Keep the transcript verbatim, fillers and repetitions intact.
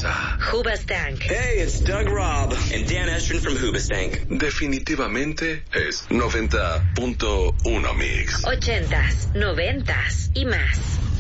casa. Hoobastank. Hey, it's Doug Robb and Dan Estrin from Hoobastank. Definitivamente es noventa punto uno Mix. Ochentas, noventas y más.